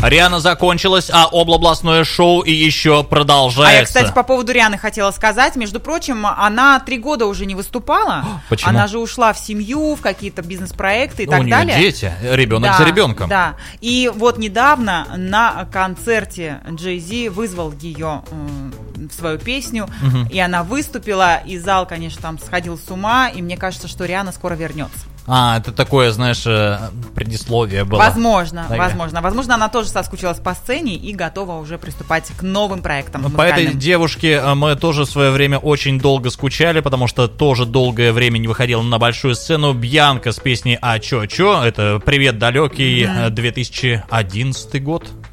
Риана закончилась, а областное шоу и еще продолжается. А я, кстати, по поводу Рианы хотела сказать. Между прочим, она 3 года уже не выступала. Почему? Она же ушла в семью, в какие-то бизнес-проекты и так у нее далее. дети, ребенок за ребенком. Да, и вот недавно на концерте Jay-Z вызвал ее в свою песню, и она выступила, и зал, конечно, там сходил с ума, и мне кажется, что Риана скоро вернется. Это такое, знаешь, предисловие было. Возможно. Возможно, она тоже соскучилась по сцене и готова уже приступать к новым проектам музыкальным. По этой девушке мы тоже в свое время очень долго скучали, потому что тоже долгое время не выходила на большую сцену. Бьянка с песней «А чё-чё», это «Привет, далекий», 2011 год.